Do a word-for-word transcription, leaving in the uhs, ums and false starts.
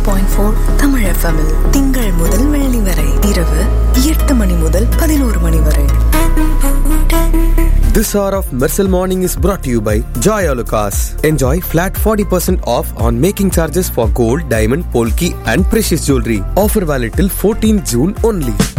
Point four Tamil FM திங்கள் முதல் வெள்ளி வரை இரவு எட்டு மணி முதல் பதினோரு மணி வரை. This hour of Mersal Morning is brought to you by Joy Alucas. Enjoy flat forty percent off on making charges for gold, diamond, polki and precious jewelry. Offer valid till fourteenth June only.